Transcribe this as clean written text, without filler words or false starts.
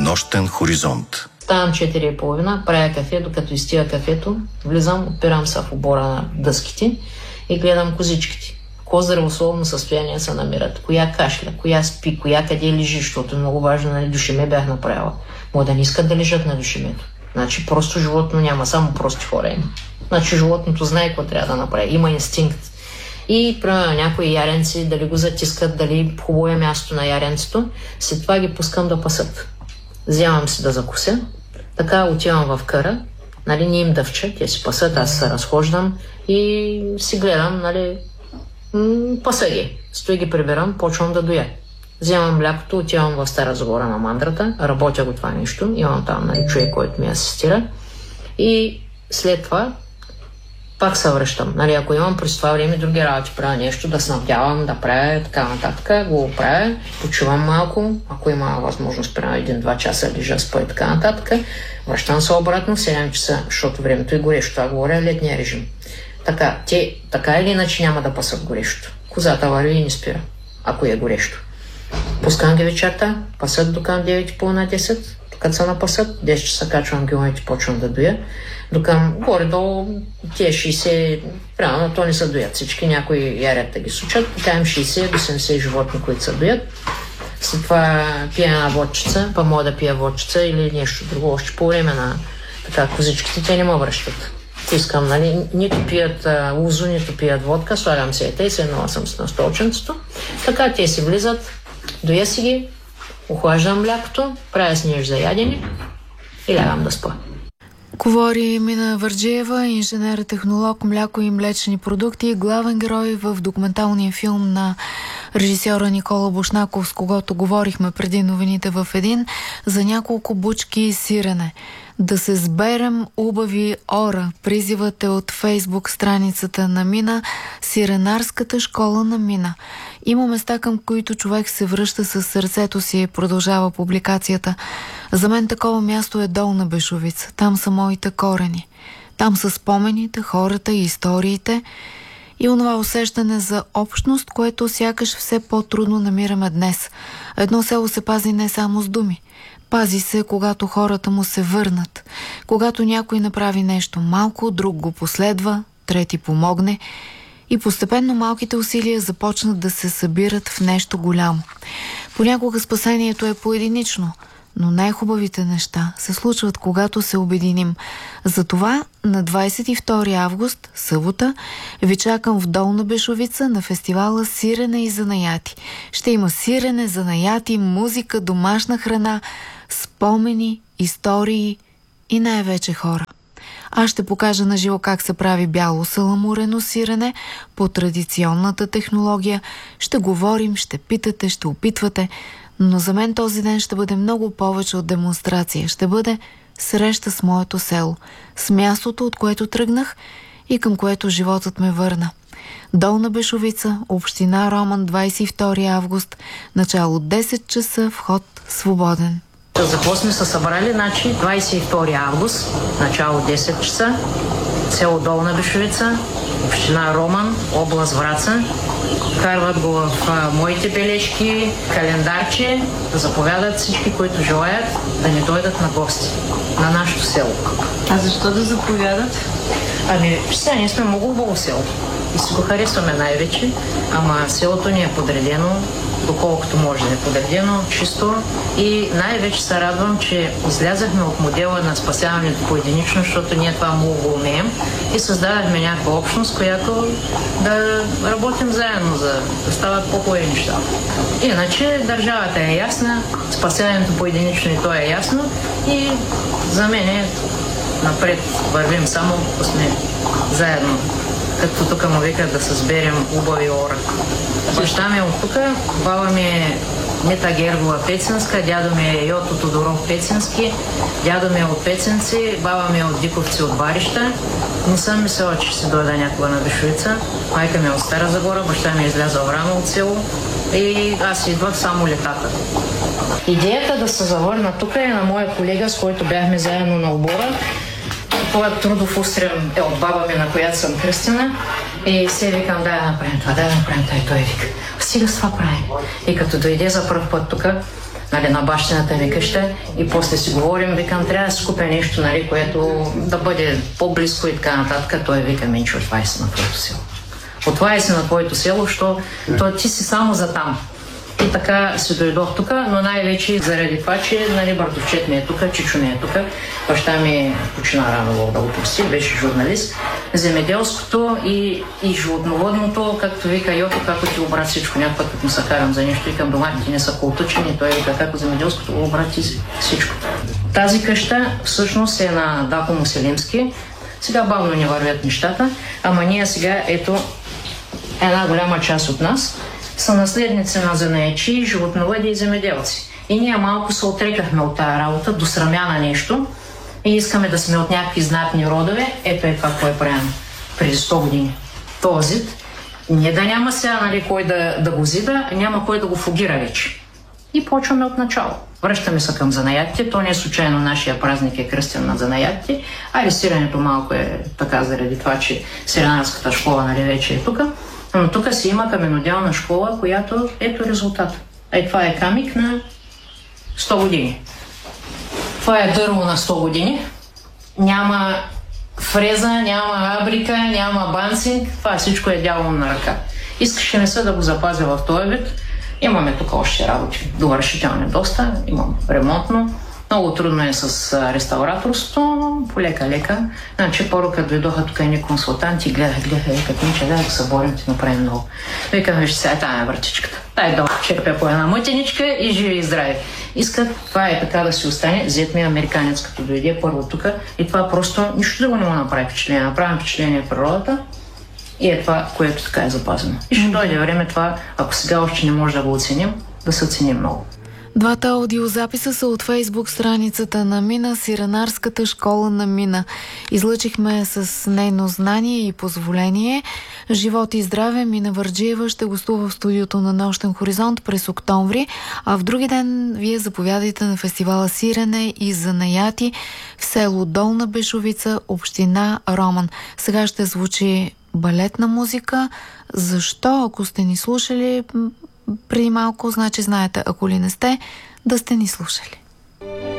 Нощен хоризонт. Ставам 4:30, правя кафе, докато изтия кафето, влизам, опирам се в обора на дъските и гледам козичките. Какво здравословно състояние се намират, коя кашля, коя спи, коя къде лежи, защото е много важно, нали, душеме бях направила. Може да не искат да лежат на душемето. Значи просто животно няма, само прости хора има. Значи животното знае какво трябва да направи, има инстинкт. И правя някои яренци, дали го затискат, дали хубаво е място на яренцето, след това ги пускам да пасат. Вземам си да закуся, така отивам в къра, нали, не им дъвча, те си пасат, аз се разхождам и си гледам, нали, паса ги. Стои ги прибирам, почвам да доя. Вземам млякото, отивам в Стара Загора на мандрата, работя го това нещо, имам там, нали, човек, който ми асистира и след това пак се връщам. Нали, ако имам през това време други работи, правя нещо, да снабдявам, да правя така нататък, го правя, почувам малко, ако има възможност, примерно 1-2 часа лежа, спа и така нататък, връщам се обратно в 7 часа, защото времето е горещо, това говоря летния режим. Така, те така или иначе няма да пасат горещо. Козата върви и не спира, ако е горещо. Пускам ги вечерта, пасат до към 9:30-10, като се напасат, 10 часа качвам гилометри, почвам да доя. Докъм горе-долу тия 60, правилно, то не се доят всички, някои ярят да ги сучат, покаем 60 до 70 животни, които се доят. След това пия една водчица, па мога да пия водчица или нещо друго, още по време на така козичките, те не ме връщат. Искам, нали, нито пият лузо, нито пият водка, слагам се и се едно съм на столченцето. Така те си влизат, доя си ги, охлаждам млякото, правя снеж за ядене и лягам да спа. Говори Мина Върджиева, инженер-технолог, мляко и млечни продукти, главен герой в документалния филм на режисьора Никола Бушнаков, с когото говорихме преди новините в един, за няколко бучки сирене. Да се сберем убави ора. Призивът е от Фейсбук страницата на Мина, сиренарската школа на Мина. Има места, към които човек се връща със сърцето си, продължава публикацията. За мен такова място е Долна Бешовица. Там са моите корени. Там са спомените, хората и историите и онова усещане за общност, което сякаш все по-трудно намираме днес. Едно село се пази не само с думи. Пази се, когато хората му се върнат. Когато някой направи нещо малко, друг го последва, трети помогне и постепенно малките усилия започнат да се събират в нещо голямо. Понякога спасението е поединично, но най-хубавите неща се случват, когато се обединим. Затова на 22 август, събота, ви чакам в Долна Бешовица на фестивала Сирене и занаяти. Ще има сирене, занаяти, музика, домашна храна, спомени, истории и най-вече хора. Аз ще покажа на живо как се прави бяло саламурено сирене по традиционната технология. Ще говорим, ще питате, ще опитвате, но за мен този ден ще бъде много повече от демонстрация. Ще бъде среща с моето село, с мястото, от което тръгнах и към което животът ме върна. Долна Бешовица, община Роман, 22 август, начало 10 часа, вход свободен. За какво сме се събрали? Значи 22 август, начало 10 часа, село Долна Бешовица, община Роман, област Враца. Карват го в моите бележки, календарче, да заповядат всички, които желаят да ни дойдат на гости на нашето село. А защо да заповядат? Ами, сега ние сме много хубаво село и си го харесваме най-вече, ама селото ни е подредено, доколкото може да е подредено, чисто и най-вече се радвам, че излязахме от модела на спасяването поединично, защото ние това много го умеем и създадахме някаква общност, която да работим заедно, за да стават по-хубави неща. Иначе държавата е ясна, спасяването поединично и то е ясно и за мен е напред вървим само, ако сме заедно. Както тук му викат да се сберем убави ора. Баща ми е от тук, баба ми е Мита Гергова Пецинска, дядо ми е Йото Тодоров Пецински, дядо ми е от Пецинци, баба ми е от Диковци от Барища. Не съм мисляла, че ще си дойда някога на Бешовица. Майка ми е от Стара Загора, баща ми е излязъл рано от село и аз идвах само летата. Идеята да се завърна тук е на моя колега, с който бяхме заедно на обора. Твоят трудов устрем е от баба ми, на която съм кръстена. И се викам, дай да направим това, дай да направим това. И той вика, сега с това правим. И като дойде за първ път тук, нали, на бащината ми къща и после си говорим, викам, трябва да си купя нещо, нали, което да бъде по-близко и така нататък. Той вика, Минчо, отвай си на твоето село. Отвай си на твоето село, защото ти си само за там. И така си дойдох тук, но най-вече заради това, че нали, братовчет ми е тук, чичо ми е тук. Баща ми почина рано, да го прости, беше журналист. Земеделското и животноводното, както вика Йото, како ти обрат всичко. Някакъв път му се карам за нещо, викам, доматите не са колтъчени, той вика, како земеделското го обрати всичко. Тази къща всъщност е на Дако Муселимски. Сега бавно не вървят нещата, ама ние сега, ето, една голяма част от нас са наследници на занаячи, животновъди и земеделци. И ние малко се отрекахме от тази работа, до срамя на нещо и искаме да сме от някакви знатни родове. Ето е това, кое правим преди 100 години. Този зид, не да няма сега нали, кой да го зида, няма кой да го фугира вече. И почваме от начало. Връщаме се към занаятите. То не е случайно нашия празник е кръстен на занаятите. Сирането малко е така заради това, че сиренарската школа нали, вече е тук. Но тук си има каменоделна школа, която ето резултат. Това е камик на 100 години. Това е дърво на 100 години. Няма фреза, няма абрика, няма бансинг. Това всичко е дяло на ръка. Искаше ми се да го запазя в този вид. Имаме тук още работи. Довършителни доста. Имам ремонтно. Много трудно е с реставраторството, но полека-лека. Значи, първо като дойдоха тук едни консултанти, гледаха, като Минче, да се борим, ти направим много. Викам, виж сега, тая въртичката. Тай долу черпя по една мътеничка и живи и здрави. Искат, това е така да си остане. Зет ми американец, като дойде първо тук и това просто нищо друго не му направи впечатление. Направим впечатление в природата и е това, което така е запазено. И ще дойде време това, ако сега още не може да го оценим, да се оценим много. Двата аудиозаписа са от Фейсбук страницата на Мина, Сиренарската школа на Мина. Излъчихме с нейно знание и позволение. Живот и здраве, Мина Върджиева ще гостува в студиото на Нощен хоризонт през октомври, а в други ден вие заповядайте на фестивала Сирене и занаяти в село Долна Бешовица, община Роман. Сега ще звучи балетна музика. Защо? Ако сте ни слушали преди малко, значи знаете, ако ли не сте, да сте ни слушали.